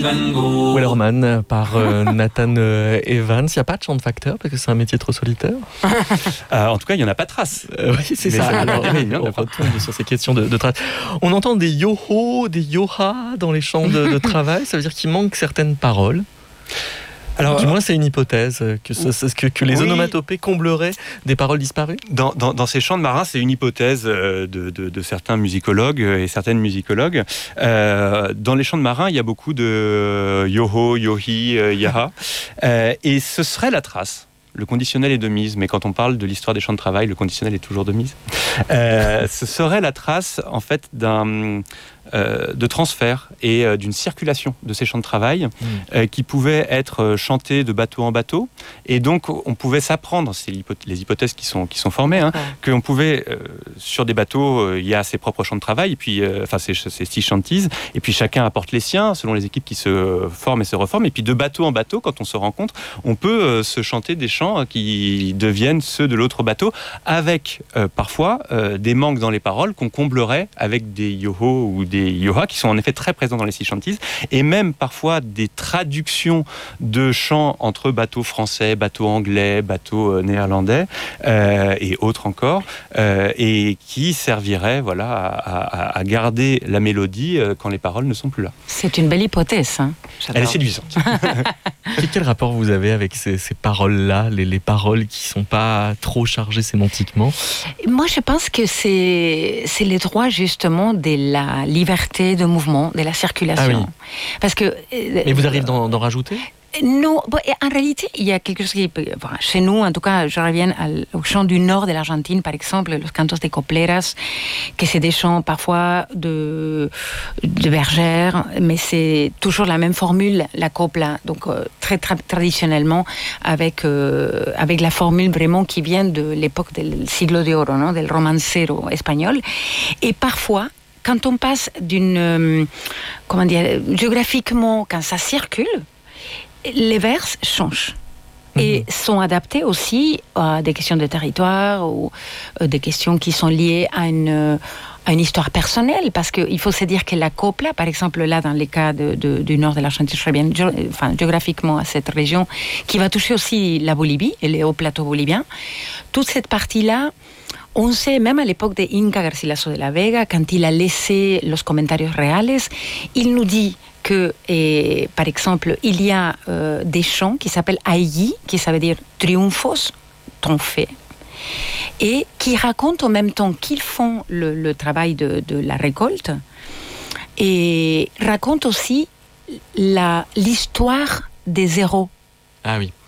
Wellerman par Nathan Evans. Il n'y a pas de chant de facteur parce que c'est un métier trop solitaire. En tout cas, il n'y en a pas de trace. Oui, c'est ça. Alors, on retourne sur ces questions de trace. On entend des yo-ho, des yo-ha dans les chants de travail. Ça veut dire qu'il manque certaines paroles. Alors, du moins, c'est une hypothèse que les onomatopées combleraient des paroles disparues. Dans ces chants de marins, c'est une hypothèse de certains musicologues et certaines musicologues. Dans les chants de marins, il y a beaucoup de yo-ho, yo-hi, yaha. Et ce serait la trace. Le conditionnel est de mise, mais quand on parle de l'histoire des chants de travail, le conditionnel est toujours de mise. Ce serait la trace, en fait, de transfert et d'une circulation de ces chants de travail qui pouvaient être chantés de bateau en bateau. Et donc, on pouvait s'apprendre, c'est les hypothèses qui sont formées, qu'on pouvait, sur des bateaux, il y a ses propres chants de travail, et puis, ces 6 chantises, et puis chacun apporte les siens, selon les équipes qui se forment et se reforment. Et puis, de bateau en bateau, quand on se rencontre, on peut se chanter des chants qui deviennent ceux de l'autre bateau, avec parfois des manques dans les paroles qu'on comblerait avec des yo-ho ou des yo-ha qui sont en effet très présents dans les 6 chantises, et même parfois des traductions de chants entre bateaux français, bateaux anglais, bateaux néerlandais et autres encore, et qui serviraient à garder la mélodie quand les paroles ne sont plus là. C'est une belle hypothèse. Elle est séduisante. Et quel rapport vous avez avec ces paroles-là, les paroles qui ne sont pas trop chargées sémantiquement? Moi, je pense que c'est les droits justement de la liberté de mouvement, de la circulation. Ah oui. Parce que, mais vous arrivez d'en rajouter? Non, en réalité, il y a quelque chose qui... chez nous, en tout cas, je reviens au chant du nord de l'Argentine, par exemple, los cantos de copleras, que c'est des chants parfois de bergères, mais c'est toujours la même formule, la copla, donc très traditionnellement, avec la formule vraiment qui vient de l'époque del siglo de oro, del romancero espagnol. Et parfois, quand on passe géographiquement, quand ça circule, les vers changent et sont adaptés aussi à des questions de territoire ou des questions qui sont liées à une histoire personnelle, parce qu'il faut se dire que la copla, par exemple là dans les cas du nord de l'Argentine, je reviens géographiquement à cette région qui va toucher aussi la Bolivie et les hauts plateaux boliviens, toute cette partie-là, on sait, même à l'époque de Inca Garcilaso de la Vega, quand il a laissé los comentarios reales, il nous dit que, par exemple, il y a des chants qui s'appellent Ailli, qui ça veut dire triomphos, triompher, et qui racontent en même temps qu'ils font le travail de la récolte, et racontent aussi l'histoire des héros. Ah oui.